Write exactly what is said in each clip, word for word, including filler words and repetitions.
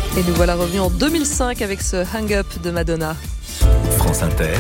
Et nous voilà revenus en deux mille cinq avec ce Hang Up de Madonna. France Inter,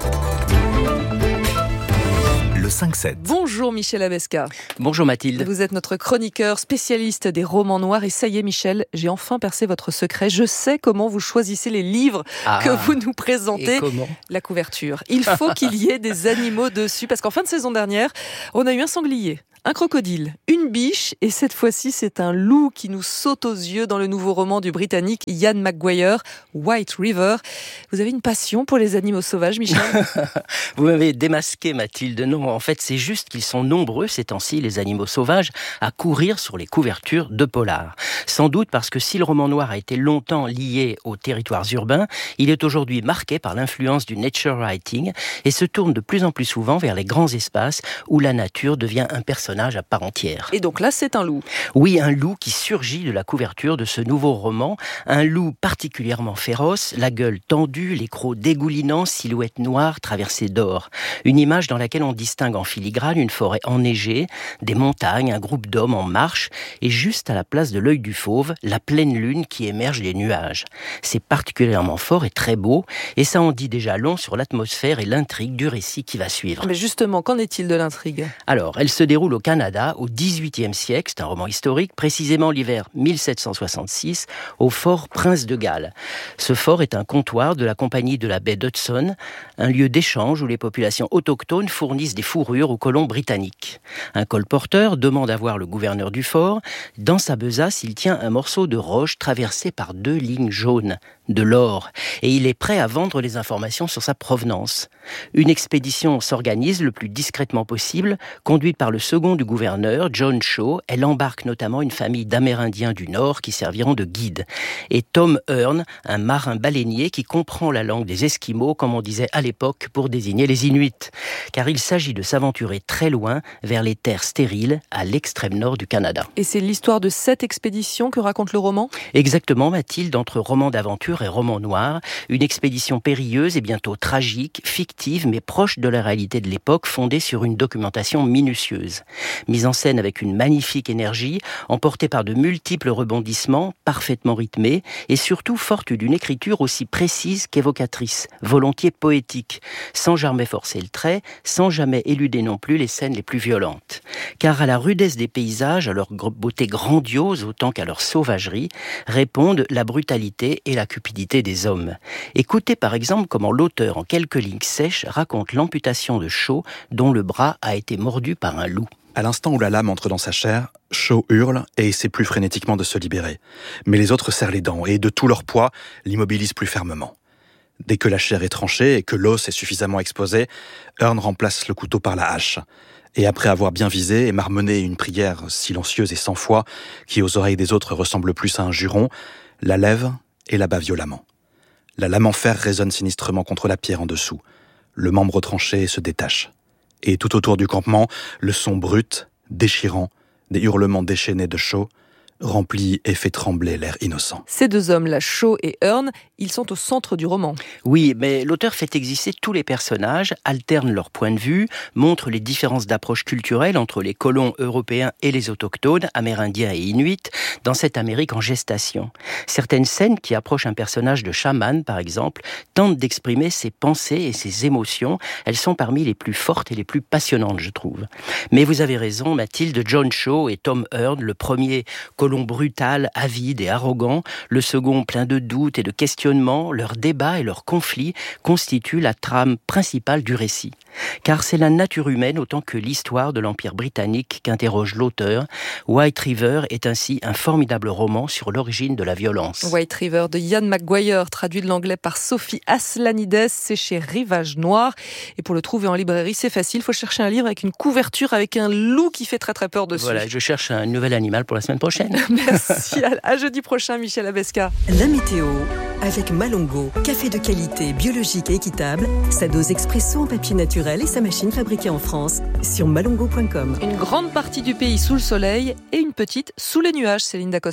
le cinq sept. Bonjour Michel Abesca. Bonjour Mathilde. Vous êtes notre chroniqueur spécialiste des romans noirs. Et ça y est Michel, j'ai enfin percé votre secret. Je sais comment vous choisissez les livres Ah, que vous nous présentez. et comment ? La couverture. Il faut qu'il y ait des animaux dessus. Parce qu'en fin de saison dernière, on a eu un sanglier, un crocodile, une biche, et cette fois-ci, c'est un loup qui nous saute aux yeux dans le nouveau roman du Britannique Ian McGuire, White River. Vous avez une passion pour les animaux sauvages, Michel ? Vous m'avez démasqué, Mathilde. Non, en fait, c'est juste qu'ils sont nombreux ces temps-ci, les animaux sauvages, à courir sur les couvertures de polar. Sans doute parce que si le roman noir a été longtemps lié aux territoires urbains, il est aujourd'hui marqué par l'influence du nature writing et se tourne de plus en plus souvent vers les grands espaces où la nature devient un personnage à part entière. Et donc là, c'est un loup. Oui, un loup qui surgit de la couverture de ce nouveau roman. Un loup particulièrement féroce, la gueule tendue, les crocs dégoulinants, silhouette noire traversée d'or. Une image dans laquelle on distingue en filigrane une forêt enneigée, des montagnes, un groupe d'hommes en marche, et juste à la place de l'œil du fauve, la pleine lune qui émerge des nuages. C'est particulièrement fort et très beau, et ça en dit déjà long sur l'atmosphère et l'intrigue du récit qui va suivre. Mais justement, qu'en est-il de l'intrigue ? Alors, elle se déroule au Canada, au dix-huitième siècle, c'est un roman historique, précisément l'hiver mille sept cent soixante-six, au fort Prince de Galles. Ce fort est un comptoir de la compagnie de la baie d'Hudson, un lieu d'échange où les populations autochtones fournissent des fourrures aux colons britanniques. Un colporteur demande à voir le gouverneur du fort. Dans sa besace, il tient un morceau de roche traversé par deux lignes jaunes, de l'or, et il est prêt à vendre les informations sur sa provenance. Une expédition s'organise le plus discrètement possible, conduite par le second du gouverneur, John Shaw. Elle embarque notamment une famille d'Amérindiens du Nord qui serviront de guides. Et Tom Hearn, un marin baleinier qui comprend la langue des Esquimaux, comme on disait à l'époque pour désigner les Inuits. Car il s'agit de s'aventurer très loin, vers les terres stériles, à l'extrême nord du Canada. Et c'est l'histoire de cette expédition que raconte le roman ? Exactement, Mathilde, entre roman d'aventure et roman noir, une expédition périlleuse et bientôt tragique, fictive, mais proche de la réalité de l'époque, fondée sur une documentation minutieuse. Mise en scène avec une magnifique énergie, emportée par de multiples rebondissements, parfaitement rythmés, et surtout forte d'une écriture aussi précise qu'évocatrice, volontiers poétique, sans jamais forcer le trait, sans jamais éluder non plus les scènes les plus violentes. Car à la rudesse des paysages, à leur beauté grandiose autant qu'à leur sauvagerie, répondent la brutalité et la cupidité des hommes. Écoutez par exemple comment l'auteur, en quelques lignes sèches, raconte l'amputation de Shaw, dont le bras a été mordu par un loup. À l'instant où la lame entre dans sa chair, Shaw hurle et essaie plus frénétiquement de se libérer. Mais les autres serrent les dents et, de tout leur poids, l'immobilisent plus fermement. Dès que la chair est tranchée et que l'os est suffisamment exposé, Hearn remplace le couteau par la hache. Et après avoir bien visé et marmonné une prière silencieuse et sans foi, qui aux oreilles des autres ressemble plus à un juron, la lève et l'abat violemment. La lame en fer résonne sinistrement contre la pierre en dessous. Le membre tranché se détache. Et tout autour du campement, le son brut, déchirant, des hurlements déchaînés de Shaw, remplit et fait trembler l'air innocent. Ces deux hommes-là, Shaw et Hearn, ils sont au centre du roman. Oui, mais l'auteur fait exister tous les personnages, alterne leurs points de vue, montre les différences d'approche culturelle entre les colons européens et les autochtones, amérindiens et inuits, dans cette Amérique en gestation. Certaines scènes qui approchent un personnage de chaman, par exemple, tentent d'exprimer ses pensées et ses émotions. Elles sont parmi les plus fortes et les plus passionnantes, je trouve. Mais vous avez raison, Mathilde, John Shaw et Tom Hearn, le premier colon brutal, avide et arrogant, le second plein de doutes et de questionnements, leurs débats et leurs conflits constituent la trame principale du récit. Car c'est la nature humaine autant que l'histoire de l'Empire britannique qu'interroge l'auteur. White River est ainsi un formidable roman sur l'origine de la violence. White River de Ian McGuire, traduit de l'anglais par Sophie Aslanides, c'est chez Rivage Noir. Et pour le trouver en librairie, c'est facile, il faut chercher un livre avec une couverture avec un loup qui fait très très peur dessus. Voilà, je cherche un nouvel animal pour la semaine prochaine. Merci, à, à jeudi prochain, Michel Abesca. La météo avec Malongo, café de qualité biologique et équitable, sa dose expresso en papier naturel et sa machine fabriquée en France sur malongo point com. Une grande partie du pays sous le soleil et une petite sous les nuages, Céline Dacosta.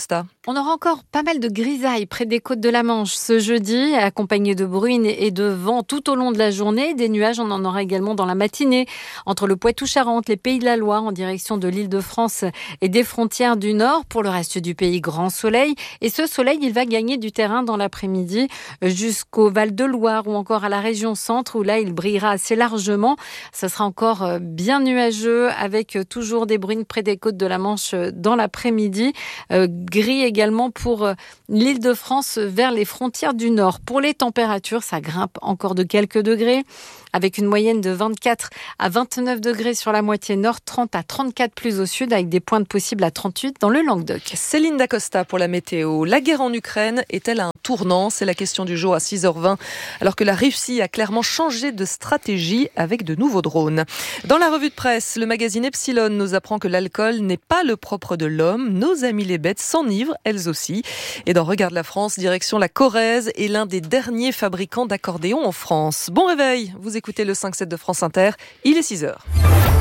On aura encore pas mal de grisailles près des côtes de la Manche ce jeudi, accompagné de bruine et de vent tout au long de la journée. Des nuages, on en aura également dans la matinée entre le Poitou-Charentes, les Pays de la Loire en direction de l'Île-de-France et des frontières du Nord. Pour le reste du pays, grand soleil. Et ce soleil, il va gagner du terrain dans l'après-midi jusqu'au Val-de-Loire ou encore à la région centre où là, il brillera assez largement. Ce sera encore bien nuageux avec toujours des bruines près des côtes de la Manche dans l'après-midi. Euh, gris également également pour l'Île-de-France vers les frontières du Nord. Pour les températures, ça grimpe encore de quelques degrés avec une moyenne de vingt-quatre à vingt-neuf degrés sur la moitié nord, trente à trente-quatre plus au sud avec des pointes possibles à trente-huit dans le Languedoc. Céline Dacosta pour la météo. La guerre en Ukraine est-elle à un tournant ? C'est la question du jour à six heures vingt alors que la Russie a clairement changé de stratégie avec de nouveaux drones. Dans la revue de presse, le magazine Epsilon nous apprend que l'alcool n'est pas le propre de l'homme. Nos amis les bêtes s'enivrent elles aussi. Et dans Regarde la France, direction la Corrèze est l'un des derniers fabricants d'accordéons en France. Bon réveil, vous écoutez le cinq sept de France Inter, il est six heures.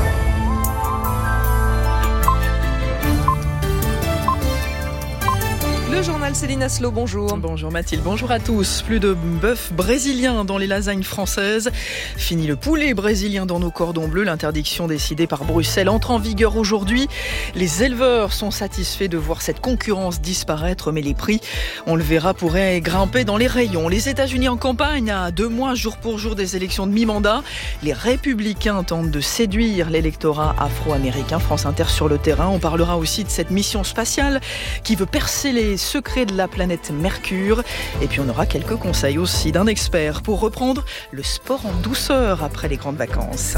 Le journal Céline Aslo, bonjour. Bonjour Mathilde, bonjour à tous. Plus de bœuf brésilien dans les lasagnes françaises. Fini le poulet brésilien dans nos cordons bleus. L'interdiction décidée par Bruxelles entre en vigueur aujourd'hui. Les éleveurs sont satisfaits de voir cette concurrence disparaître, mais les prix, on le verra, pourraient grimper dans les rayons. Les États-Unis en campagne, à deux mois jour pour jour des élections de mi-mandat. Les républicains tentent de séduire l'électorat afro-américain. France Inter sur le terrain. On parlera aussi de cette mission spatiale qui veut percer les secrets de la planète Mercure. Et puis on aura quelques conseils aussi d'un expert pour reprendre le sport en douceur après les grandes vacances.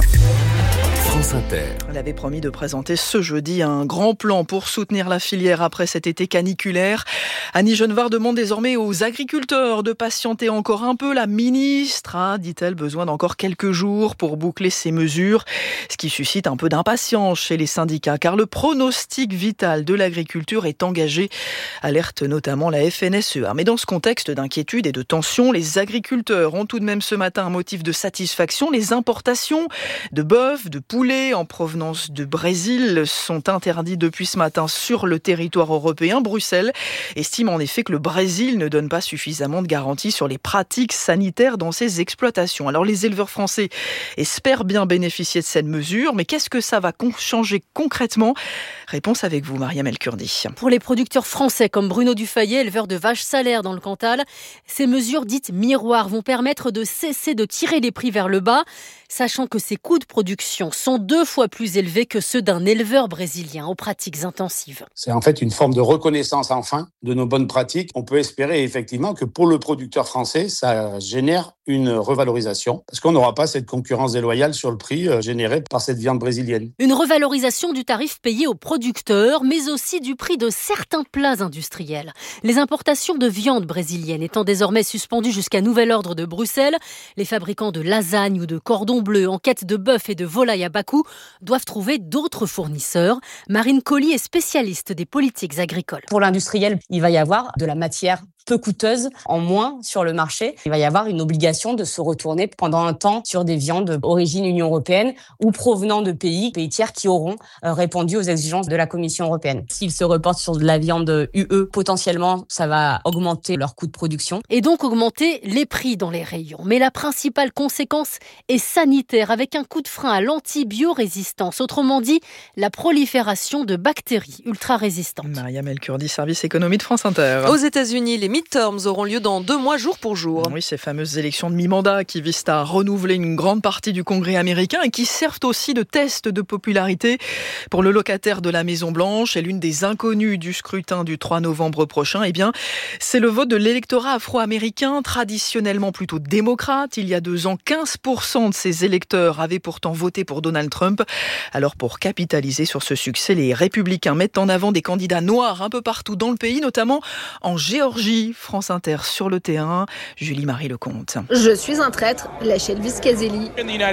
France Inter. Elle avait promis de présenter ce jeudi un grand plan pour soutenir la filière après cet été caniculaire. Annie Genevard demande désormais aux agriculteurs de patienter encore un peu. La ministre a, dit-elle, besoin d'encore quelques jours pour boucler ces mesures, ce qui suscite un peu d'impatience chez les syndicats, car le pronostic vital de l'agriculture est engagé, alerte notamment la F N S E A. Mais dans ce contexte d'inquiétude et de tension, les agriculteurs ont tout de même ce matin un motif de satisfaction. Les importations de bœuf, de poulets en provenance de Brésil sont interdits depuis ce matin sur le territoire européen. Bruxelles estime en effet que le Brésil ne donne pas suffisamment de garanties sur les pratiques sanitaires dans ses exploitations. Alors les éleveurs français espèrent bien bénéficier de cette mesure, mais qu'est-ce que ça va changer concrètement ? Réponse avec vous, Mariam El Kurdi. Pour les producteurs français comme Bruno Dufayet, éleveur de vaches salaires dans le Cantal, ces mesures dites miroirs vont permettre de cesser de tirer les prix vers le bas, sachant que ces coûts de production sont deux fois plus élevés que ceux d'un éleveur brésilien aux pratiques intensives. C'est en fait une forme de reconnaissance enfin de nos bonnes pratiques. On peut espérer effectivement que pour le producteur français, ça génère une revalorisation parce qu'on n'aura pas cette concurrence déloyale sur le prix généré par cette viande brésilienne. Une revalorisation du tarif payé aux producteurs, mais aussi du prix de certains plats industriels. Les importations de viande brésilienne étant désormais suspendues jusqu'à nouvel ordre de Bruxelles, les fabricants de lasagnes ou de cordons bleus en quête de bœuf et de volaille à bas coût doivent trouver d'autres fournisseurs. Marine Colli est spécialiste des politiques agricoles. Pour l'industriel, il va y avoir de la matière peu coûteuse en moins sur le marché. Il va y avoir une obligation de se retourner pendant un temps sur des viandes d'origine Union européenne ou provenant de pays, pays tiers qui auront répondu aux exigences de la Commission européenne. S'ils se reportent sur de la viande U E, potentiellement, ça va augmenter leur coût de production. Et donc augmenter les prix dans les rayons. Mais la principale conséquence est sanitaire avec un coup de frein à l'antibiorésistance. Autrement dit, la prolifération de bactéries ultra-résistantes. Mariam El Kurdi, service économie de France Inter. Aux États-Unis, les midterms auront lieu dans deux mois, jour pour jour. Oui, ces fameuses élections de mi-mandat qui visent à renouveler une grande partie du Congrès américain et qui servent aussi de test de popularité pour le locataire de la Maison-Blanche et l'une des inconnues du scrutin du trois novembre prochain. Eh bien, c'est le vote de l'électorat afro-américain, traditionnellement plutôt démocrate. Il y a deux ans, quinze pour cent de ces électeurs avaient pourtant voté pour Donald Trump. Alors, pour capitaliser sur ce succès, les républicains mettent en avant des candidats noirs un peu partout dans le pays, notamment en Géorgie. France Inter sur le terrain, Julie-Marie Lecomte. Je suis un traître, lâche Elvis Caselli.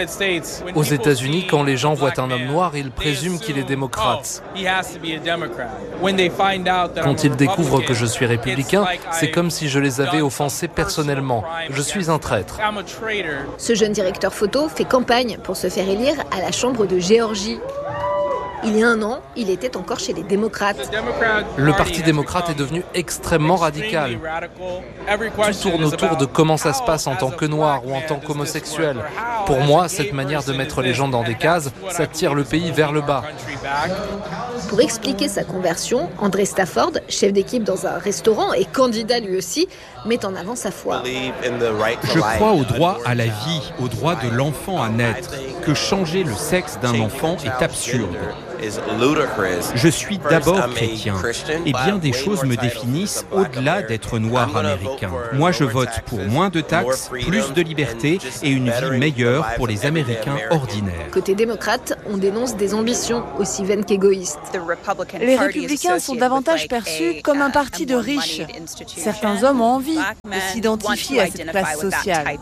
Aux États-Unis, quand les gens voient un homme noir, ils présument qu'il est démocrate. Quand ils découvrent que je suis républicain, c'est comme si je les avais offensés personnellement. Je suis un traître. Ce jeune directeur photo fait campagne pour se faire élire à la Chambre de Géorgie. Il y a un an, il était encore chez les démocrates. Le Parti démocrate est devenu extrêmement radical. Tout tourne autour de comment ça se passe en tant que noir ou en tant qu'homosexuel. Pour moi, cette manière de mettre les gens dans des cases, ça tire le pays vers le bas. Pour expliquer sa conversion, André Stafford, chef d'équipe dans un restaurant et candidat lui aussi, met en avant sa foi. Je crois au droit à la vie, au droit de l'enfant à naître, que changer le sexe d'un enfant est absurde. Je suis d'abord chrétien et bien des choses me définissent au-delà d'être noir américain. Moi, je vote pour moins de taxes, plus de liberté et une vie meilleure pour les Américains ordinaires. Côté démocrate, on dénonce des ambitions aussi vaines qu'égoïstes. Les républicains sont davantage perçus comme un parti de riches. Certains hommes ont envie de s'identifier à cette classe sociale.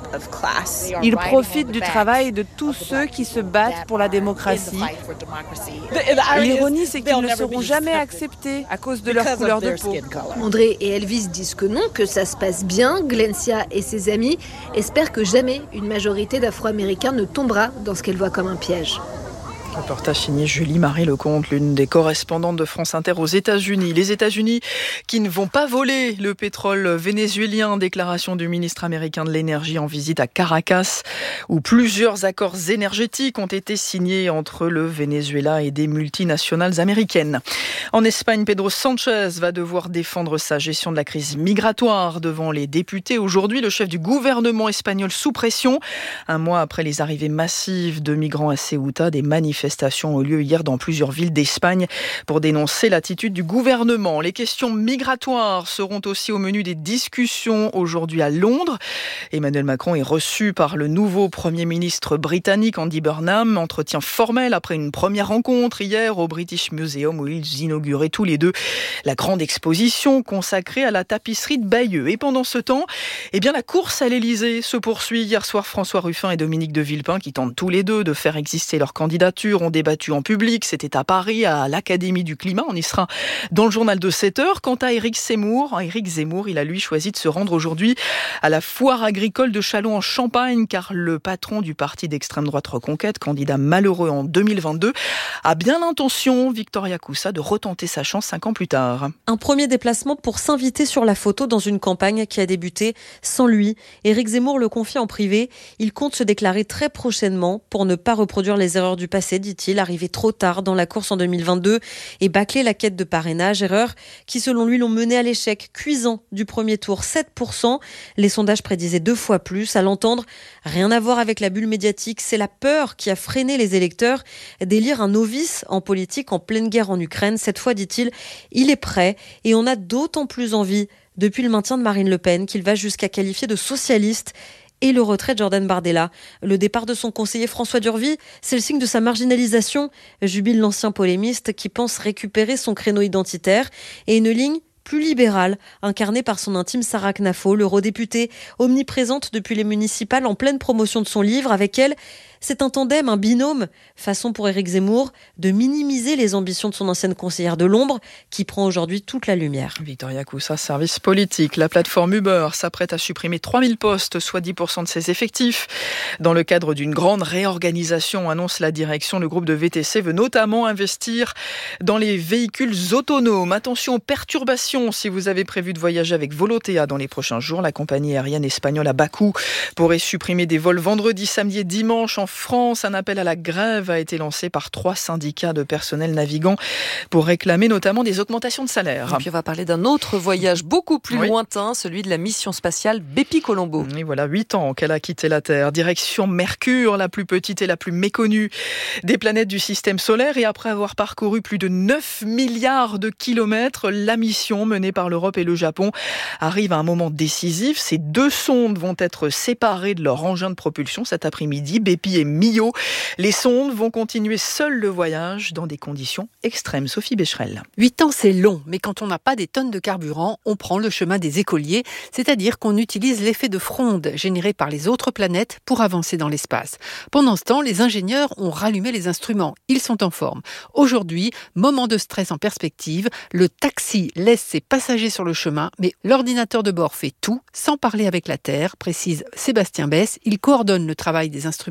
Ils profitent du travail de tous ceux qui se battent pour la démocratie. L'ironie, c'est qu'ils ne seront jamais acceptés à cause de leur couleur de peau. André et Elvis disent que non, que ça se passe bien. Glencia et ses amis espèrent que jamais une majorité d'Afro-Américains ne tombera dans ce qu'elle voit comme un piège. Reportage signé Julie-Marie Lecomte, l'une des correspondantes de France Inter aux États-Unis. Les États-Unis qui ne vont pas voler le pétrole vénézuélien. Déclaration du ministre américain de l'énergie en visite à Caracas, où plusieurs accords énergétiques ont été signés entre le Venezuela et des multinationales américaines. En Espagne, Pedro Sánchez va devoir défendre sa gestion de la crise migratoire devant les députés. Aujourd'hui, le chef du gouvernement espagnol sous pression. Un mois après les arrivées massives de migrants à Ceuta, des manifestations Manifestations ont lieu hier dans plusieurs villes d'Espagne pour dénoncer l'attitude du gouvernement. Les questions migratoires seront aussi au menu des discussions aujourd'hui à Londres. Emmanuel Macron est reçu par le nouveau Premier ministre britannique Andy Burnham. Entretien formel après une première rencontre hier au British Museum où ils inauguraient tous les deux la grande exposition consacrée à la tapisserie de Bayeux. Et pendant ce temps, eh bien, la course à l'Elysée se poursuit. Hier soir, François Ruffin et Dominique de Villepin, qui tentent tous les deux de faire exister leur candidature, ont débattu en public. C'était à Paris, à l'Académie du Climat. On y sera dans le journal de sept heures. Quant à Éric Zemmour, Éric Zemmour, il a lui choisi de se rendre aujourd'hui à la foire agricole de Châlons en Champagne, car le patron du parti d'extrême droite Reconquête, candidat malheureux en deux mille vingt-deux, a bien l'intention, Victoria Coussa, de retenter sa chance cinq ans plus tard. Un premier déplacement pour s'inviter sur la photo dans une campagne qui a débuté sans lui. Éric Zemmour le confie en privé. Il compte se déclarer très prochainement pour ne pas reproduire les erreurs du passé, dit-il, arrivé trop tard dans la course en deux mille vingt-deux et bâcler la quête de parrainage, erreurs qui selon lui l'ont mené à l'échec cuisant du premier tour, sept pour cent. Les sondages prédisaient deux fois plus. À l'entendre, rien à voir avec la bulle médiatique, c'est la peur qui a freiné les électeurs d'élire un novice en politique en pleine guerre en Ukraine. Cette fois, dit-il, il est prêt et on a d'autant plus envie depuis le maintien de Marine Le Pen qu'il va jusqu'à qualifier de socialiste et le retrait de Jordan Bardella. Le départ de son conseiller François Durvy, c'est le signe de sa marginalisation, jubile l'ancien polémiste qui pense récupérer son créneau identitaire et une ligne plus libérale, incarnée par son intime Sarah Knafo, l'eurodéputée omniprésente depuis les municipales en pleine promotion de son livre. Avec elle, c'est un tandem, un binôme, façon pour Éric Zemmour de minimiser les ambitions de son ancienne conseillère de l'ombre, qui prend aujourd'hui toute la lumière. Victoria Coussa, service politique. La plateforme Uber s'apprête à supprimer trois mille postes, soit dix pour cent de ses effectifs. Dans le cadre d'une grande réorganisation, annonce la direction, le groupe de V T C veut notamment investir dans les véhicules autonomes. Attention aux perturbations si vous avez prévu de voyager avec Volotea dans les prochains jours. La compagnie aérienne espagnole à bas coût pourrait supprimer des vols vendredi, samedi et dimanche en France. Un appel à la grève a été lancé par trois syndicats de personnel navigant pour réclamer notamment des augmentations de salaire. Et puis on va parler d'un autre voyage beaucoup plus oui. lointain, celui de la mission spatiale Bepi Colombo. Et voilà, huit ans qu'elle a quitté la Terre. Direction Mercure, la plus petite et la plus méconnue des planètes du système solaire. Et après avoir parcouru plus de neuf milliards de kilomètres, la mission menée par l'Europe et le Japon arrive à un moment décisif. Ces deux sondes vont être séparées de leur engin de propulsion cet après-midi. Bepi et Mio. Les sondes vont continuer seules le voyage dans des conditions extrêmes. Sophie Becherel. Huit ans, c'est long, mais quand on n'a pas des tonnes de carburant, on prend le chemin des écoliers, c'est-à-dire qu'on utilise l'effet de fronde généré par les autres planètes pour avancer dans l'espace. Pendant ce temps, les ingénieurs ont rallumé les instruments. Ils sont en forme. Aujourd'hui, moment de stress en perspective, le taxi laisse ses passagers sur le chemin, mais l'ordinateur de bord fait tout, sans parler avec la Terre, précise Sébastien Besse. Il coordonne le travail des instruments scientifiques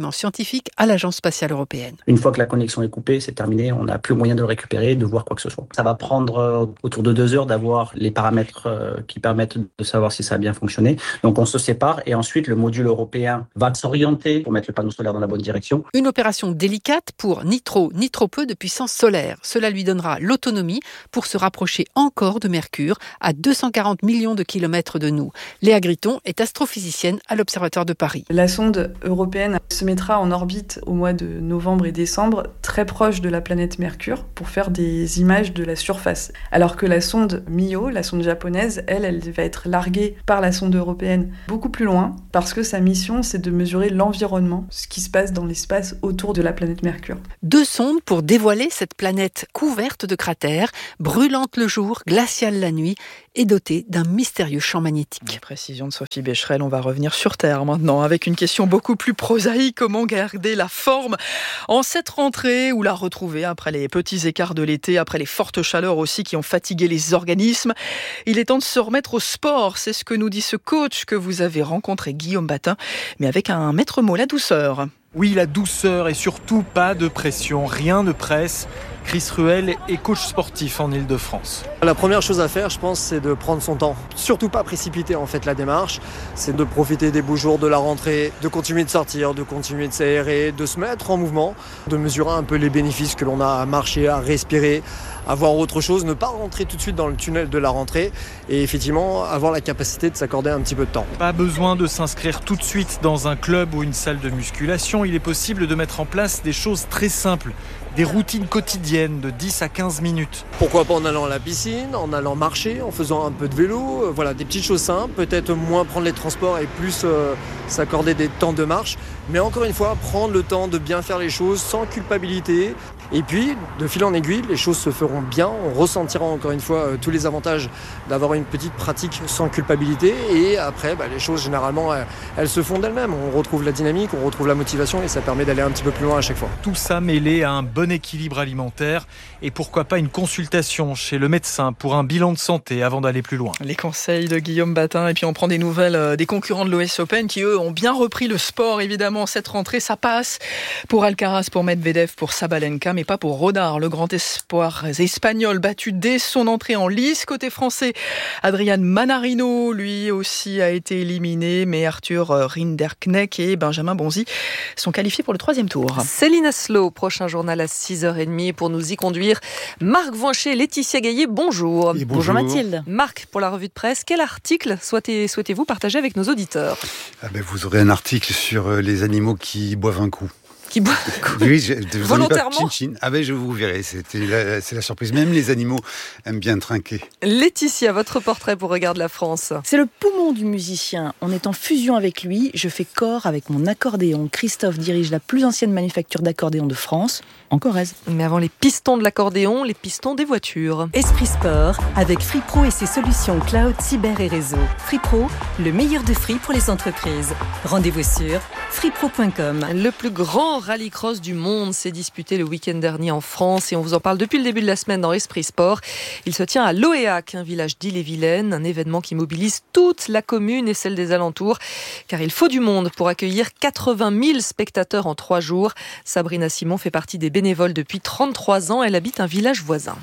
scientifiques à l'Agence spatiale européenne. Une fois que la connexion est coupée, c'est terminé, on n'a plus moyen de le récupérer, de voir quoi que ce soit. Ça va prendre euh, autour de deux heures d'avoir les paramètres euh, qui permettent de savoir si ça a bien fonctionné. Donc on se sépare et ensuite le module européen va s'orienter pour mettre le panneau solaire dans la bonne direction. Une opération délicate pour ni trop ni trop peu de puissance solaire. Cela lui donnera l'autonomie pour se rapprocher encore de Mercure à deux cent quarante millions de kilomètres de nous. Léa Griton est astrophysicienne à l'Observatoire de Paris. La sonde européenne se mettra en orbite au mois de novembre et décembre, très proche de la planète Mercure, pour faire des images de la surface. Alors que la sonde M I O, la sonde japonaise, elle, elle va être larguée par la sonde européenne beaucoup plus loin, parce que sa mission, c'est de mesurer l'environnement, ce qui se passe dans l'espace autour de la planète Mercure. Deux sondes pour dévoiler cette planète couverte de cratères, brûlante le jour, glaciale la nuit et dotée d'un mystérieux champ magnétique. Précision de Sophie Becherel, on va revenir sur Terre maintenant avec une question beaucoup plus prosaïque. Comment garder la forme en cette rentrée ou la retrouver après les petits écarts de l'été, après les fortes chaleurs aussi qui ont fatigué les organismes? Il est temps de se remettre au sport, c'est ce que nous dit ce coach que vous avez rencontré, Guillaume Batin, mais avec un maître mot, la douceur. Oui, la douceur et surtout pas de pression, rien ne presse. Chris Ruel est coach sportif en Ile-de-France. La première chose à faire, je pense, c'est de prendre son temps. Surtout pas précipiter en fait la démarche. C'est de profiter des beaux jours de la rentrée, de continuer de sortir, de continuer de s'aérer, de se mettre en mouvement, de mesurer un peu les bénéfices que l'on a à marcher, à respirer, à voir autre chose, ne pas rentrer tout de suite dans le tunnel de la rentrée et effectivement avoir la capacité de s'accorder un petit peu de temps. Pas besoin de s'inscrire tout de suite dans un club ou une salle de musculation. Il est possible de mettre en place des choses très simples. Des routines quotidiennes de dix à quinze minutes. Pourquoi pas en allant à la piscine, en allant marcher, en faisant un peu de vélo, euh, voilà, des petites choses simples, peut-être moins prendre les transports et plus euh, s'accorder des temps de marche. Mais encore une fois, prendre le temps de bien faire les choses sans culpabilité. Et puis, de fil en aiguille, les choses se feront bien. On ressentira encore une fois euh, tous les avantages d'avoir une petite pratique sans culpabilité. Et après, bah, les choses, généralement, elles, elles se font d'elles-mêmes. On retrouve la dynamique, on retrouve la motivation et ça permet d'aller un petit peu plus loin à chaque fois. Tout ça mêlé à un bon équilibre alimentaire et pourquoi pas une consultation chez le médecin pour un bilan de santé avant d'aller plus loin. Les conseils de Guillaume Batin. Et puis on prend des nouvelles des concurrents de l'U S Open qui, eux, ont bien repris le sport. Évidemment, cette rentrée, ça passe pour Alcaraz, pour Medvedev, pour Sabalenka, mais pas pour Rodar, le grand espoir espagnol battu dès son entrée en lice. Côté français, Adrian Manarino, lui aussi, a été éliminé, mais Arthur Rinderknecht et Benjamin Bonzi sont qualifiés pour le troisième tour. Céline Aslo, prochain journal à six heures trente pour nous y conduire. Marc Voincher, Laetitia Gaillet, bonjour. Et bonjour. Bonjour Mathilde. Marc, pour la revue de presse, quel article souhaitez, souhaitez-vous partager avec nos auditeurs? ah ben, Vous aurez un article sur les animaux qui boivent un coup. Qui boivent Oui, je, je vous volontairement. Chin chin. Ah ben je vous verrai, c'était la, c'est la surprise. Même les animaux aiment bien trinquer. Laetitia, votre portrait pour Regarde la France. C'est le poumon du musicien. On est en fusion avec lui. Je fais corps avec mon accordéon. Christophe dirige la plus ancienne manufacture d'accordéon de France, en Corrèze. Mais avant les pistons de l'accordéon, les pistons des voitures. Esprit Sport avec Free Pro et ses solutions cloud, cyber et réseau. Free Pro, le meilleur de Free pour les entreprises. Rendez-vous sur free pro point com. Le plus grand rallycross du monde s'est disputé le week-end dernier en France et on vous en parle depuis le début de la semaine dans Esprit Sport. Il se tient à Loéac, un village d'Ille-et-Vilaine, un événement qui mobilise toute la commune et celle des alentours, car il faut du monde pour accueillir quatre-vingt mille spectateurs en trois jours. Sabrina Simon fait partie des bénévoles depuis trente-trois ans, elle habite un village voisin.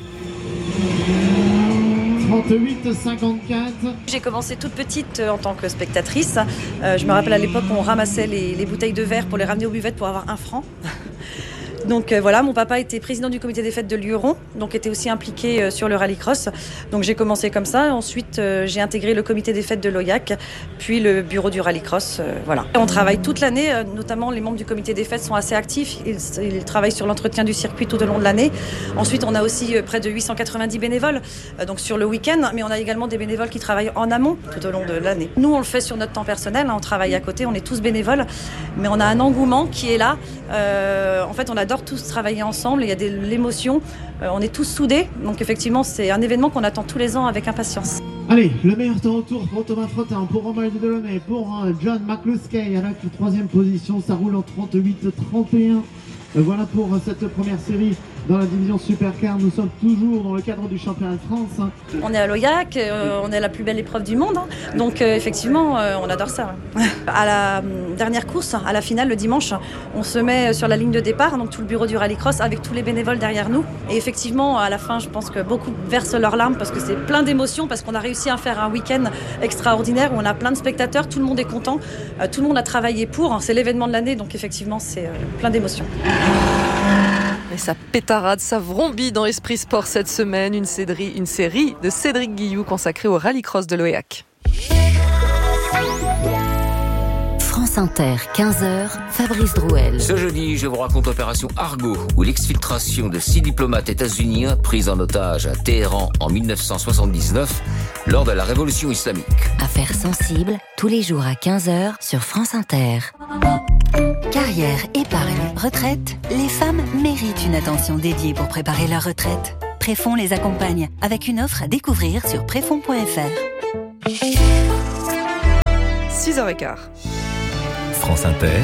trente-huit cinquante-quatre. J'ai commencé toute petite en tant que spectatrice. Euh, je me rappelle à l'époque on ramassait les, les bouteilles de verre pour les ramener aux buvettes pour avoir un franc. Donc euh, voilà, mon papa était président du comité des fêtes de Luron, donc était aussi impliqué euh, sur le rallycross. Donc j'ai commencé comme ça. Ensuite, euh, j'ai intégré le comité des fêtes de Loyac, puis le bureau du rallycross. Euh, voilà. On travaille toute l'année, euh, notamment les membres du comité des fêtes sont assez actifs. Ils, ils travaillent sur l'entretien du circuit tout au long de l'année. Ensuite, on a aussi euh, près de huit cent quatre-vingt-dix bénévoles, euh, donc sur le week-end, mais on a également des bénévoles qui travaillent en amont tout au long de l'année. Nous, on le fait sur notre temps personnel, hein, on travaille à côté, on est tous bénévoles, mais on a un engouement qui est là. Euh, en fait, on adore tous travailler ensemble, il y a de l'émotion, euh, on est tous soudés, donc effectivement c'est un événement qu'on attend tous les ans avec impatience. Allez, le meilleur temps au tour pour Thomas Frottin, pour Romain Delaunay, pour euh, John McCluskey à la troisième position, ça roule en trente-huit trente et un. Euh, voilà pour euh, cette première série Dans la division Supercar, nous sommes toujours dans le cadre du championnat de France. On est à l'Oyac, euh, on est la plus belle épreuve du monde, hein. Donc euh, effectivement, euh, on adore ça. Ouais. À la euh, dernière course, à la finale le dimanche, on se met sur la ligne de départ, donc tout le bureau du rallycross avec tous les bénévoles derrière nous. Et effectivement, à la fin, je pense que beaucoup versent leurs larmes parce que c'est plein d'émotions, parce qu'on a réussi à faire un week-end extraordinaire où on a plein de spectateurs, tout le monde est content, euh, tout le monde a travaillé pour, hein, c'est l'événement de l'année, donc effectivement, c'est euh, plein d'émotions. Et ça pétarade, ça vrombit dans Esprit Sport cette semaine, une série, une série de Cédric Guilloux consacrée au rallycross de l'Oyac. France Inter, quinze heures, Fabrice Drouel. Ce jeudi, je vous raconte l'opération Argo, où l'exfiltration de six diplomates états-uniens pris en otage à Téhéran en dix-neuf cent soixante-dix-neuf lors de la révolution islamique. Affaires sensibles, tous les jours à quinze heures sur France Inter. Carrière, épargne, retraite, les femmes méritent une attention dédiée pour préparer leur retraite. Préfonds les accompagne avec une offre à découvrir sur préfonds point f r. six heures quinze. France Inter,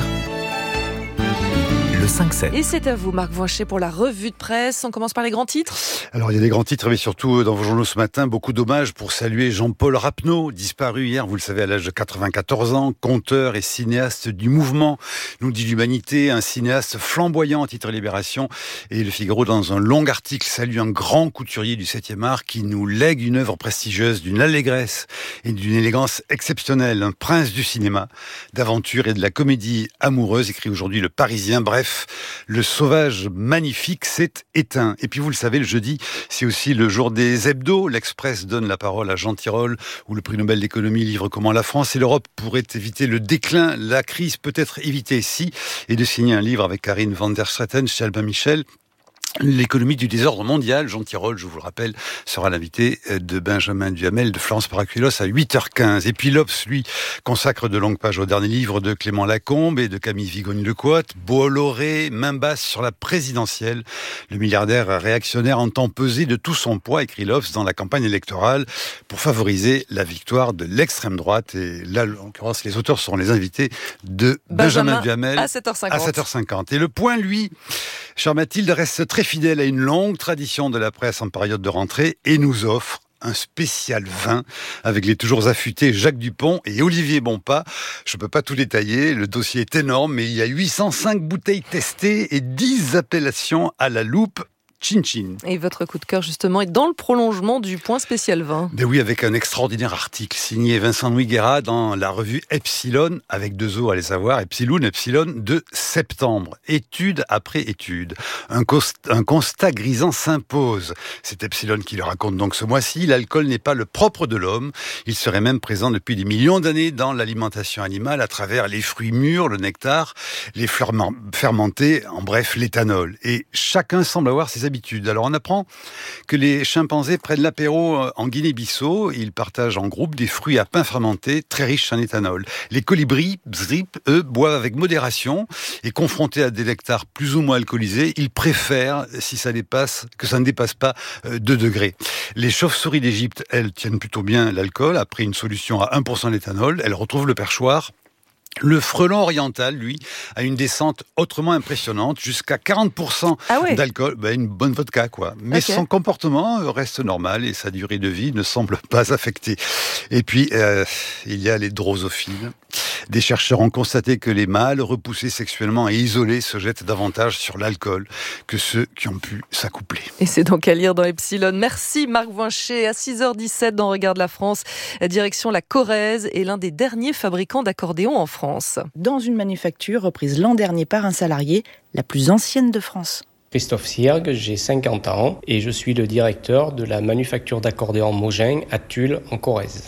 le cinq sept. Et c'est à vous, Marc Voinchet, pour la revue de presse. On commence par les grands titres. Alors, il y a des grands titres, mais surtout dans vos journaux ce matin, beaucoup d'hommages pour saluer Jean-Paul Rapneau, disparu hier, vous le savez, à l'âge de quatre-vingt-quatorze ans, conteur et cinéaste du mouvement, nous dit l'Humanité, un cinéaste flamboyant, titre Libération, et Le Figaro, dans un long article, salue un grand couturier du septième art qui nous lègue une œuvre prestigieuse d'une allégresse et d'une élégance exceptionnelle, un prince du cinéma, d'aventure et de la comédie amoureuse, écrit aujourd'hui Le Parisien. Bref, le sauvage magnifique s'est éteint. Et puis vous le savez, le jeudi, c'est aussi le jour des hebdos. L'Express donne la parole à Jean Tirole, où le prix Nobel d'économie livre comment la France et l'Europe pourraient éviter le déclin. La crise peut être évitée si, et de signer un livre avec Karine van der Straeten chez Albin Michel. L'économie du désordre mondial, Jean Tirole, je vous le rappelle, sera l'invité de Benjamin Duhamel de Florence Paracuelos à huit heures quinze. Et puis l'Obs, lui, consacre de longues pages au dernier livre de Clément Lacombe et de Camille Vigogne-Lecotte, Bolloré, main basse sur la présidentielle. Le milliardaire réactionnaire entend peser de tout son poids, écrit l'Obs, dans la campagne électorale pour favoriser la victoire de l'extrême droite. Et là, en l'occurrence, les auteurs seront les invités de Benjamin, Benjamin Duhamel à sept heures cinquante. À sept heures cinquante. Et Le Point, lui, chère Mathilde, reste très fidèle à une longue tradition de la presse en période de rentrée et nous offre un spécial vin avec les toujours affûtés Jacques Dupont et Olivier Bonpas. Je ne peux pas tout détailler, le dossier est énorme, mais il y a huit cent cinq bouteilles testées et dix appellations à la loupe. Chin Chin. Et votre coup de cœur, justement, est dans le prolongement du Point spécial vin. Ben oui, avec un extraordinaire article signé Vincent-Louis Guérat dans la revue Epsilon, avec deux O, allez savoir, Epsilon, Epsilon, de septembre. Étude après étude. Un, cost- un constat grisant s'impose. C'est Epsilon qui le raconte donc ce mois-ci. L'alcool n'est pas le propre de l'homme. Il serait même présent depuis des millions d'années dans l'alimentation animale à travers les fruits mûrs, le nectar, les fleurs fermentées, en bref, l'éthanol. Et chacun semble avoir ses habitudes. Alors on apprend que les chimpanzés prennent l'apéro en Guinée-Bissau. Ils partagent en groupe des fruits à pain fermentés très riches en éthanol. Les colibris, bzrip, eux, boivent avec modération et confrontés à des nectars plus ou moins alcoolisés, ils préfèrent si ça dépasse, que ça ne dépasse pas deux degrés. Les chauves-souris d'Égypte, elles, tiennent plutôt bien l'alcool. Après une solution à un pour cent d'éthanol, elles retrouvent le perchoir. Le frelon oriental, lui, a une descente autrement impressionnante, jusqu'à quarante pour cent ah ouais. d'alcool. Ben, une bonne vodka, quoi. Mais okay. Son comportement reste normal et sa durée de vie ne semble pas affectée. Et puis, euh, il y a les drosophiles. Des chercheurs ont constaté que les mâles repoussés sexuellement et isolés se jettent davantage sur l'alcool que ceux qui ont pu s'accoupler. Et c'est donc à lire dans Epsilon. Merci Marc Voinchet. À six heures dix-sept dans Regarde la France, direction la Corrèze est l'un des derniers fabricants d'accordéons en France. Dans une manufacture reprise l'an dernier par un salarié, la plus ancienne de France. Christophe Siergue, j'ai cinquante ans et je suis le directeur de la manufacture d'accordéons Mogin à Tulle en Corrèze.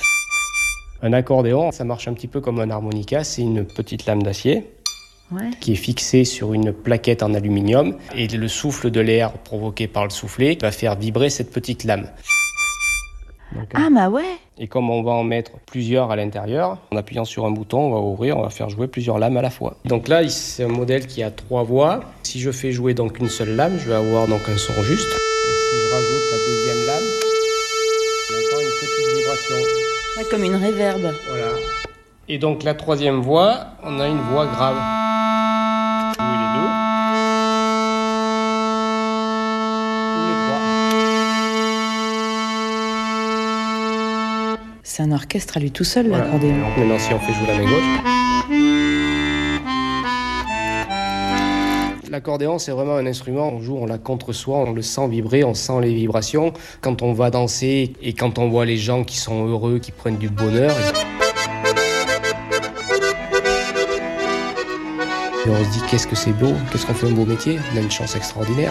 Un accordéon, ça marche un petit peu comme un harmonica, c'est une petite lame d'acier ouais. qui est fixée sur une plaquette en aluminium et le souffle de l'air provoqué par le soufflet va faire vibrer cette petite lame. Donc, ah bah ouais. Et comme on va en mettre plusieurs à l'intérieur, en appuyant sur un bouton, on va ouvrir, on va faire jouer plusieurs lames à la fois. Donc là, c'est un modèle qui a trois voix. Si je fais jouer donc une seule lame, je vais avoir donc un son juste. Et si je rajoute la deuxième lame, on entend une petite vibration. Ouais, comme une réverbe. Voilà. Et donc la troisième voix, on a une voix grave. Jouer les deux. C'est un orchestre à lui tout seul, Voilà. l'accordéon. Donc maintenant, si on fait jouer la main gauche. L'accordéon, c'est vraiment un instrument, on joue, on l'a contre soi, on le sent vibrer, on sent les vibrations. Quand on va danser et quand on voit les gens qui sont heureux, qui prennent du bonheur. Et on se dit, qu'est-ce que c'est beau, qu'est-ce qu'on fait un beau métier, on a une chance extraordinaire.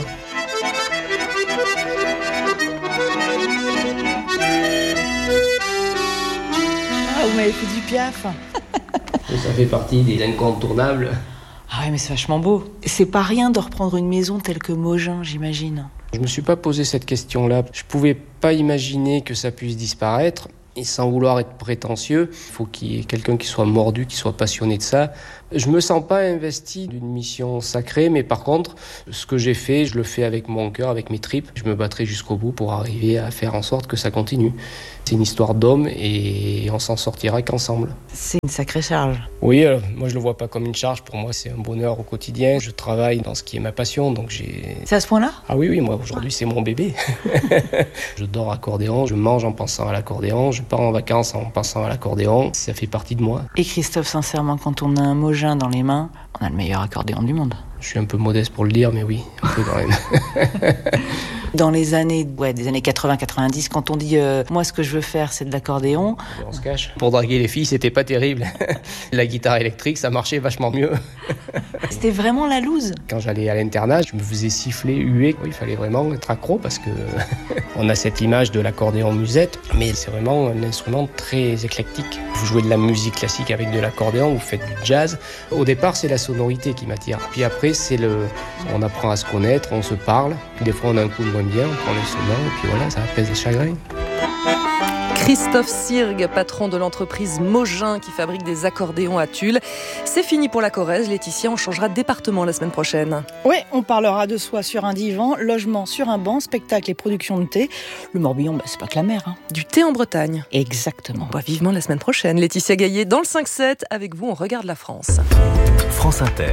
Ah, vous m'avez fait du Piaf. Ça fait partie des incontournables. Ah ouais, mais c'est vachement beau. C'est pas rien de reprendre une maison telle que Mogin, j'imagine. Je me suis pas posé cette question-là. Je pouvais pas imaginer que ça puisse disparaître. Et sans vouloir être prétentieux, il faut qu'il y ait quelqu'un qui soit mordu, qui soit passionné de ça. Je me sens pas investi d'une mission sacrée, mais par contre, ce que j'ai fait, je le fais avec mon cœur, avec mes tripes. Je me battrai jusqu'au bout pour arriver à faire en sorte que ça continue. C'est une histoire d'homme et on s'en sortira qu'ensemble. C'est une sacrée charge. Oui, alors, moi je le vois pas comme une charge. Pour moi, c'est un bonheur au quotidien. Je travaille dans ce qui est ma passion, donc j'ai... C'est à ce point-là ? Ah oui, oui, moi aujourd'hui c'est mon bébé. Je dors accordéon, je mange en pensant à l'accordéon, je pars en vacances en pensant à l'accordéon. Ça fait partie de moi. Et Christophe, sincèrement, quand on a un Mogin dans les mains, on a le meilleur accordéon du monde. Je suis un peu modeste pour le dire, mais oui, un peu quand même. Dans les années, ouais, des années quatre-vingts quatre-vingt-dix, quand on dit euh, moi ce que je veux faire c'est de l'accordéon. On se cache. Pour draguer les filles, c'était pas terrible. La guitare électrique, ça marchait vachement mieux. C'était vraiment la loose. Quand j'allais à l'internat, je me faisais siffler, huer. Il fallait vraiment être accro parce que on a cette image de l'accordéon musette, mais c'est vraiment un instrument très éclectique. Vous jouez de la musique classique avec de l'accordéon, vous faites du jazz. Au départ, c'est la sonorité qui m'attire. Puis après, c'est le, on apprend à se connaître, on se parle. Des fois, on a un coup de moins bien, on prend l'instrument et puis voilà, ça apaise les chagrins. Christophe Sirgue, patron de l'entreprise Mogin qui fabrique des accordéons à Tulle. C'est fini pour la Corrèze. Laetitia, on changera de département la semaine prochaine. Oui, on parlera de soi sur un divan, logement sur un banc, spectacle et production de thé. Le Morbihan, bah, c'est pas que la mer. Hein. Du thé en Bretagne. Exactement. Bah, vivement la semaine prochaine. Laetitia Gaillet dans le cinq sept. Avec vous, on regarde la France. France Inter.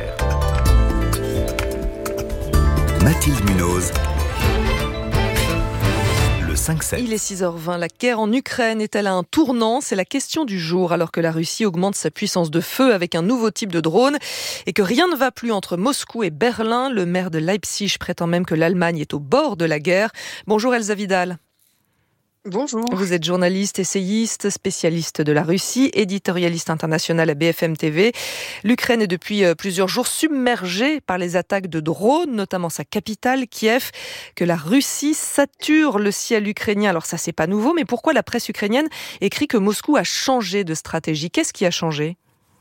Mathilde Munoz. cinq sept. Il est six heures vingt. La guerre en Ukraine est-elle à un tournant ? C'est la question du jour, alors que la Russie augmente sa puissance de feu avec un nouveau type de drone et que rien ne va plus entre Moscou et Berlin. Le maire de Leipzig prétend même que l'Allemagne est au bord de la guerre. Bonjour Elsa Vidal. Bonjour. Vous êtes journaliste, essayiste, spécialiste de la Russie, éditorialiste international à B F M T V. L'Ukraine est depuis plusieurs jours submergée par les attaques de drones, notamment sa capitale, Kiev, que la Russie sature le ciel ukrainien. Alors ça, c'est pas nouveau, mais pourquoi la presse ukrainienne écrit que Moscou a changé de stratégie ? Qu'est-ce qui a changé ?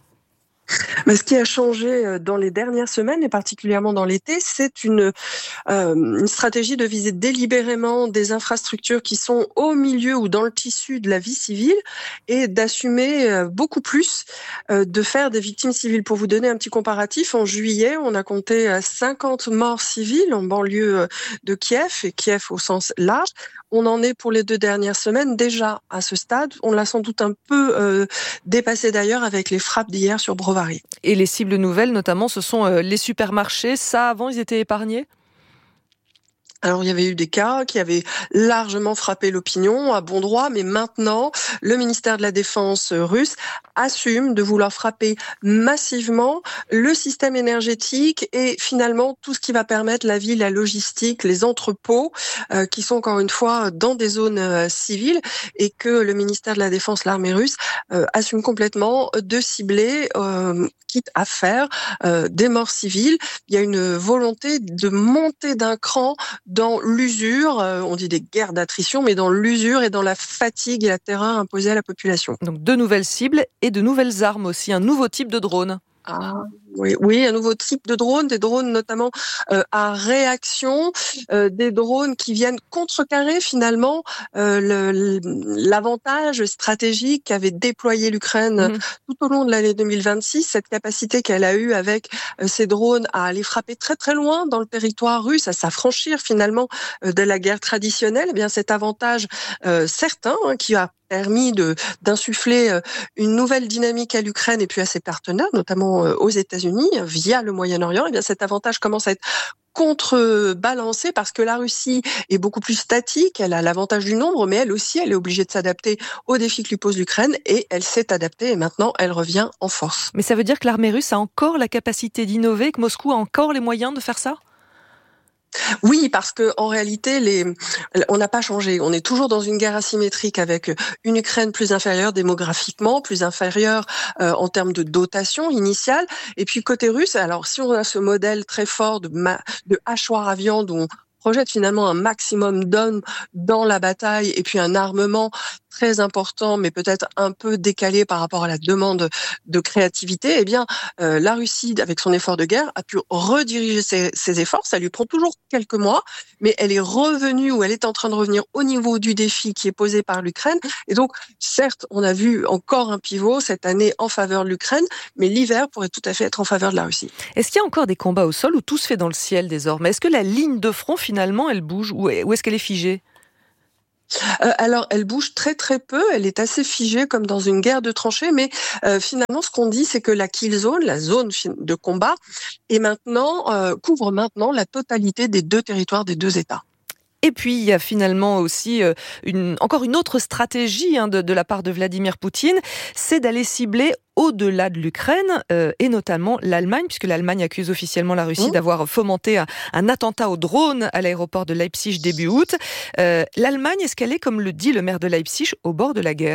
Mais ce qui a changé dans les dernières semaines, et particulièrement dans l'été, c'est une, euh, une stratégie de viser délibérément des infrastructures qui sont au milieu ou dans le tissu de la vie civile et d'assumer euh, beaucoup plus euh, de faire des victimes civiles. Pour vous donner un petit comparatif, en juillet, on a compté cinquante morts civiles en banlieue de Kiev, et Kiev au sens large. On en est pour les deux dernières semaines déjà à ce stade. On l'a sans doute un peu euh, dépassé d'ailleurs avec les frappes d'hier sur Brovary. Et les cibles nouvelles, notamment, ce sont euh, les supermarchés. Ça, avant, ils étaient épargnés ? Alors, il y avait eu des cas qui avaient largement frappé l'opinion à bon droit, mais maintenant, le ministère de la Défense russe assume de vouloir frapper massivement le système énergétique et finalement tout ce qui va permettre la vie, la logistique, les entrepôts, euh, qui sont encore une fois dans des zones euh, civiles, et que le ministère de la Défense, l'armée russe, euh, assume complètement de cibler, euh, quitte à faire euh, des morts civiles. Il y a une volonté de monter d'un cran dans l'usure, on dit des guerres d'attrition, mais dans l'usure et dans la fatigue et la terreur imposée à la population. Donc de nouvelles cibles et de nouvelles armes aussi, un nouveau type de drone. Ah, oui, oui, un nouveau type de drone, des drones notamment euh, à réaction, euh, des drones qui viennent contrecarrer finalement euh, le, l'avantage stratégique qu'avait déployé l'Ukraine mmh. tout au long de l'année deux mille vingt-six, cette capacité qu'elle a eue avec euh, ces drones à aller frapper très très loin dans le territoire russe, à s'affranchir finalement euh, de la guerre traditionnelle. Eh bien, cet avantage euh, certain hein, qui a permis de d'insuffler une nouvelle dynamique à l'Ukraine et puis à ses partenaires, notamment aux États-Unis. États-Unis via le Moyen-Orient, eh bien cet avantage commence à être contrebalancé parce que la Russie est beaucoup plus statique, elle a l'avantage du nombre, mais elle aussi, elle est obligée de s'adapter aux défis que lui pose l'Ukraine et elle s'est adaptée et maintenant elle revient en force. Mais ça veut dire que l'armée russe a encore la capacité d'innover, que Moscou a encore les moyens de faire ça ? Oui, parce que en réalité, les... on n'a pas changé. On est toujours dans une guerre asymétrique avec une Ukraine plus inférieure démographiquement, plus inférieure euh, en termes de dotation initiale. Et puis côté russe, alors si on a ce modèle très fort de, ma... de hachoir à viande où on projette finalement un maximum d'hommes dans la bataille et puis un armement très important, mais peut-être un peu décalé par rapport à la demande de créativité, eh bien, euh, la Russie, avec son effort de guerre, a pu rediriger ses, ses efforts. Ça lui prend toujours quelques mois, mais elle est revenue ou elle est en train de revenir au niveau du défi qui est posé par l'Ukraine. Et donc, certes, on a vu encore un pivot cette année en faveur de l'Ukraine, mais l'hiver pourrait tout à fait être en faveur de la Russie. Est-ce qu'il y a encore des combats au sol ou tout se fait dans le ciel désormais ? Est-ce que la ligne de front, finalement, elle bouge ou est-ce qu'elle est figée ? Euh, alors, elle bouge très très peu, elle est assez figée comme dans une guerre de tranchées, mais euh, finalement, ce qu'on dit, c'est que la kill zone, la zone de combat, est maintenant, euh, couvre maintenant la totalité des deux territoires des deux États. Et puis, il y a finalement aussi euh, une, encore une autre stratégie hein, de, de la part de Vladimir Poutine, c'est d'aller cibler au-delà de l'Ukraine, euh, et notamment l'Allemagne, puisque l'Allemagne accuse officiellement la Russie mmh. d'avoir fomenté un, un attentat au drone à l'aéroport de Leipzig début août. Euh, L'Allemagne, est-ce qu'elle est, comme le dit le maire de Leipzig, au bord de la guerre ?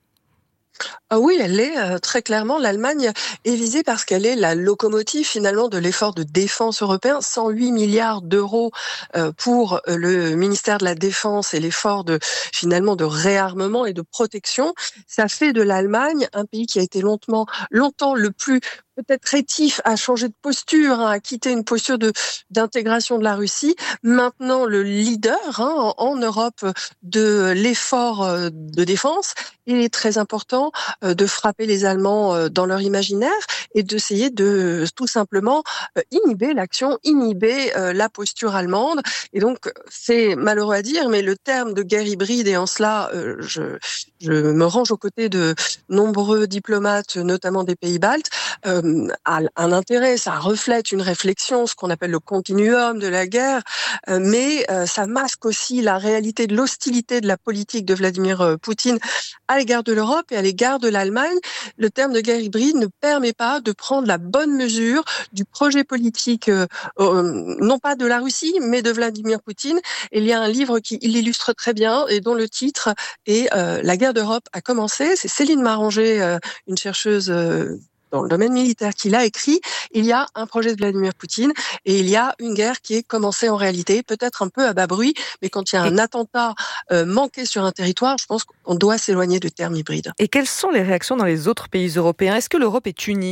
Ah oui, elle est euh, très clairement, l'Allemagne est visée parce qu'elle est la locomotive finalement de l'effort de défense européen, cent huit milliards d'euros euh, pour euh, le ministère de la Défense et l'effort de finalement de réarmement et de protection. Ça fait de l'Allemagne un pays qui a été longtemps, longtemps le plus peut-être rétif à changer de posture, hein, à quitter une posture de d'intégration de la Russie. Maintenant, le leader hein, en, en Europe de l'effort de défense, il est très important euh, de frapper les Allemands euh, dans leur imaginaire et d'essayer de tout simplement euh, inhiber l'action, inhiber euh, la posture allemande. Et donc, c'est malheureux à dire, mais le terme de guerre hybride, et en cela, euh, je, je me range aux côtés de nombreux diplomates, notamment des pays baltes, euh, a un intérêt, ça reflète une réflexion, ce qu'on appelle le continuum de la guerre, euh, mais euh, ça masque aussi la réalité de l'hostilité de la politique de Vladimir Poutine à l'égard de l'Europe et à l'égard de l'Allemagne. Le terme de guerre hybride ne permet pas de prendre la bonne mesure du projet politique, euh, euh, non pas de la Russie, mais de Vladimir Poutine. Et il y a un livre qui l'illustre très bien et dont le titre est euh, « La guerre d'Europe a commencé ». C'est Céline Maranger, euh, une chercheuse euh, dans le domaine militaire qui l'a écrit. Il y a un projet de Vladimir Poutine et il y a une guerre qui est commencée en réalité, peut-être un peu à bas bruit, mais quand il y a un attentat euh, manqué sur un territoire, je pense qu'on doit s'éloigner du terme hybride. Et quelles sont les réactions dans les autres pays européens ? Est-ce que l'Europe est unie ?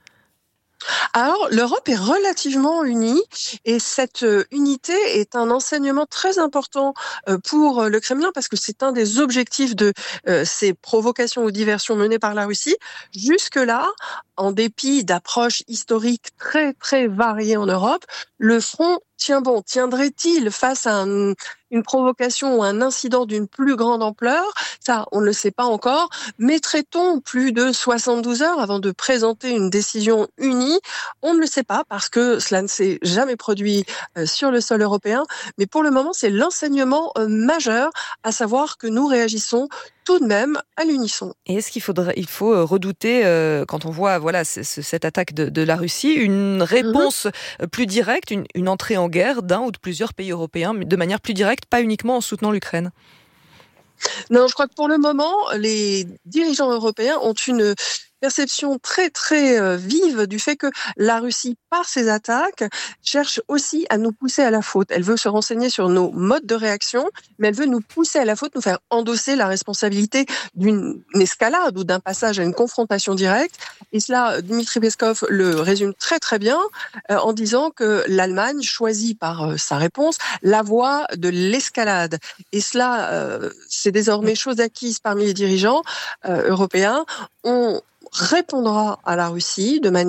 Alors, l'Europe est relativement unie et cette unité est un enseignement très important pour le Kremlin parce que c'est un des objectifs de euh, ces provocations ou diversions menées par la Russie. Jusque-là, en dépit d'approches historiques très, très variées en Europe, le front tient bon. Tiendrait-il face à un, une provocation ou un incident d'une plus grande ampleur ? Ça, on ne le sait pas encore. Mettrait-on plus de soixante-douze heures avant de présenter une décision unie ? On ne le sait pas parce que cela ne s'est jamais produit sur le sol européen. Mais pour le moment, c'est l'enseignement majeur, à savoir que nous réagissons tout de même à l'unisson. Et est-ce qu'il faudrait, il faut redouter, euh, quand on voit voilà, c- c- cette attaque de, de la Russie, une réponse mmh. plus directe, une, une entrée en guerre d'un ou de plusieurs pays européens, de manière plus directe, pas uniquement en soutenant l'Ukraine ? Non, je crois que pour le moment, les dirigeants européens ont une perception très très euh, vive du fait que la Russie, par ses attaques, cherche aussi à nous pousser à la faute. Elle veut se renseigner sur nos modes de réaction, mais elle veut nous pousser à la faute, nous faire endosser la responsabilité d'une escalade ou d'un passage à une confrontation directe. Et cela, Dmitri Peskov le résume très très bien euh, en disant que l'Allemagne choisit par euh, sa réponse la voie de l'escalade. Et cela, euh, c'est désormais chose acquise parmi les dirigeants euh, européens. On répondra à la Russie de manière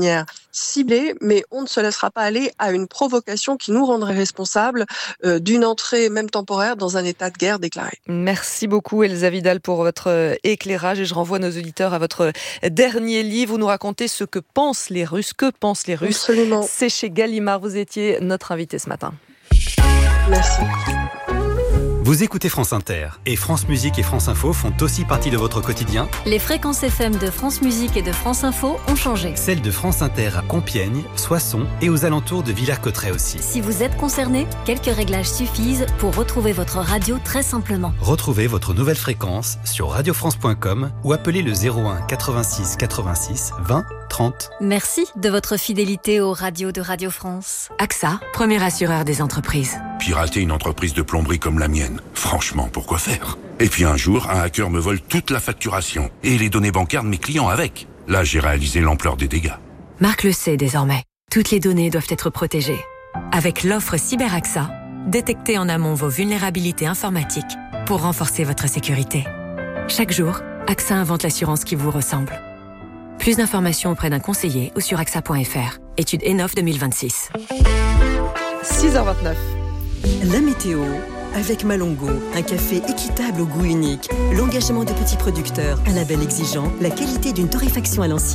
ciblée, mais on ne se laissera pas aller à une provocation qui nous rendrait responsables euh, d'une entrée, même temporaire, dans un état de guerre déclaré. Merci beaucoup Elsa Vidal pour votre éclairage et je renvoie nos auditeurs à votre dernier livre où nous racontez ce que pensent les Russes. Que pensent les Russes ? Absolument. C'est chez Gallimard. Vous étiez notre invité ce matin. Merci. Vous écoutez France Inter et France Musique et France Info font aussi partie de votre quotidien. Les fréquences F M de France Musique et de France Info ont changé. Celles de France Inter à Compiègne, Soissons et aux alentours de Villers-Cotterêts aussi. Si vous êtes concerné, quelques réglages suffisent pour retrouver votre radio très simplement. Retrouvez votre nouvelle fréquence sur radio france point com ou appelez le zéro un quatre-vingt-six quatre-vingt-six vingt trente. Merci de votre fidélité aux radios de Radio France. A X A, premier assureur des entreprises. Pirater une entreprise de plomberie comme la mienne, franchement, pourquoi faire ? Et puis un jour, un hacker me vole toute la facturation et les données bancaires de mes clients avec. Là, j'ai réalisé l'ampleur des dégâts. Marc le sait désormais. Toutes les données doivent être protégées. Avec l'offre Cyber A X A, détectez en amont vos vulnérabilités informatiques pour renforcer votre sécurité. Chaque jour, A X A invente l'assurance qui vous ressemble. Plus d'informations auprès d'un conseiller ou sur A X A point F R. Étude Enof deux mille vingt-six. six heures vingt-neuf. La météo avec Malongo, un café équitable au goût unique, l'engagement de petits producteurs, un label exigeant, la qualité d'une torréfaction à l'ancienne.